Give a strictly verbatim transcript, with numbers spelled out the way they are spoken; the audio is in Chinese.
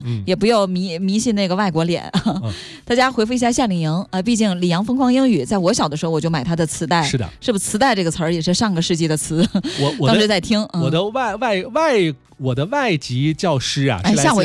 嗯、 也不要迷迷信那个外国脸。嗯、大家回复一下夏令营啊、呃，毕竟李阳疯狂英语，在我小的时候我就买他的磁带。 是的， 是不是磁带这个词儿也是上个世纪的词？ 我我当时在听，嗯、 我的外外外我的外籍教师啊， 哎，吓我。